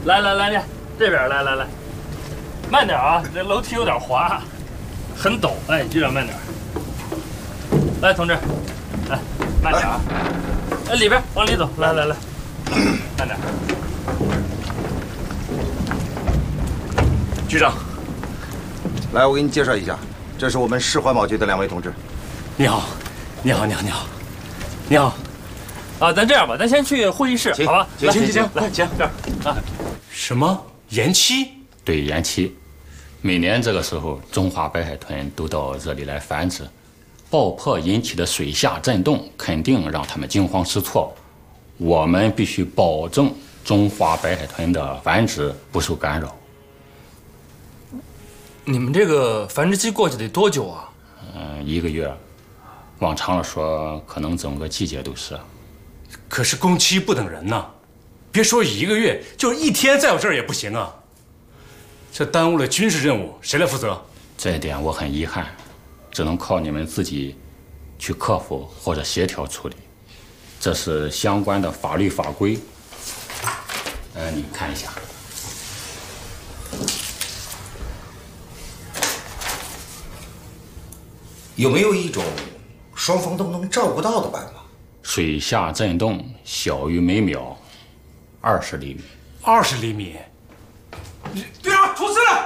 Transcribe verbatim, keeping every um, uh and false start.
来来来来，这边来来来，慢点啊，这楼梯有点滑，很陡。哎，局长慢点。来，同志，来，慢点啊。哎，里边往里走，来来来，慢点。 局长， 来，我给你介绍一下，这是我们市环保局的两位同志。 你好，你好，你好，你好，你好。啊，咱这样吧，咱先去会议室，好吧？ 行行行， 来，行这儿啊。 什么延期？ 对，延期。每年这个时候，中华白海豚都到这里来繁殖，爆破引起的水下震动肯定让它们惊慌失措。我们必须保证中华白海豚的繁殖不受干扰。 你们这个繁殖期过去得多久啊？ 嗯，一个月，往长了说，可能整个季节都是。 可是工期不等人呐，别说一个月，就是一天在我这儿也不行啊。这耽误了军事任务，谁来负责？ 这一点我很遗憾，只能靠你们自己去克服或者协调处理，这是相关的法律法规。呃，你看一下。 有没有一种双方都能照顾到的办法？ 水下震动小于每秒二十厘米。 二十厘米。队长出事了！